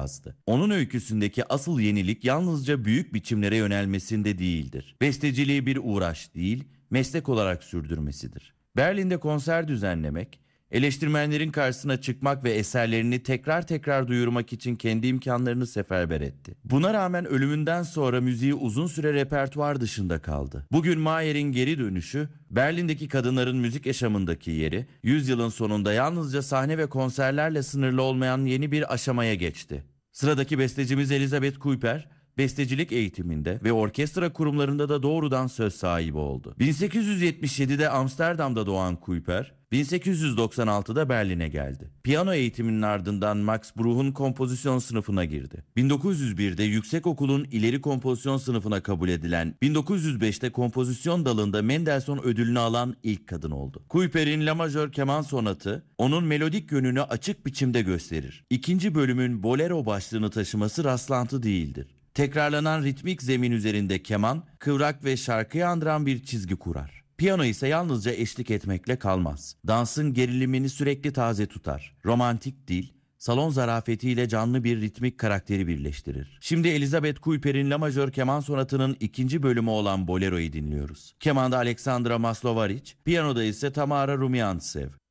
yazdı. Onun öyküsündeki asıl yenilik yalnızca büyük biçimlere yönelmesinde değildir. Besteciliği bir uğraş değil, meslek olarak sürdürmesidir. Berlin'de konser düzenlemek, eleştirmenlerin karşısına çıkmak ve eserlerini tekrar tekrar duyurmak için kendi imkanlarını seferber etti. Buna rağmen ölümünden sonra müziği uzun süre repertuar dışında kaldı. Bugün Mahler'in geri dönüşü, Berlin'deki kadınların müzik yaşamındaki yeri, yüzyılın sonunda yalnızca sahne ve konserlerle sınırlı olmayan yeni bir aşamaya geçti. Sıradaki bestecimiz Elizabeth Kuiper, bestecilik eğitiminde ve orkestra kurumlarında da doğrudan söz sahibi oldu. 1877'de Amsterdam'da doğan Kuiper, 1896'da Berlin'e geldi. Piyano eğitiminin ardından Max Bruch'un kompozisyon sınıfına girdi. 1901'de yüksekokulun ileri kompozisyon sınıfına kabul edilen, 1905'te kompozisyon dalında Mendelssohn ödülünü alan ilk kadın oldu. Kuiper'in La Majör keman sonatı onun melodik yönünü açık biçimde gösterir. İkinci bölümün bolero başlığını taşıması rastlantı değildir. Tekrarlanan ritmik zemin üzerinde keman, kıvrak ve şarkıyı andıran bir çizgi kurar. Piyano ise yalnızca eşlik etmekle kalmaz. Dansın gerilimini sürekli taze tutar. Romantik dil, salon zarafetiyle canlı bir ritmik karakteri birleştirir. Şimdi Elizabeth Kuiper'in La Majör keman sonatının ikinci bölümü olan Bolero'yu dinliyoruz. Kemanda Alexandra Maslovariç, piyanoda ise Tamara Rumiantsev.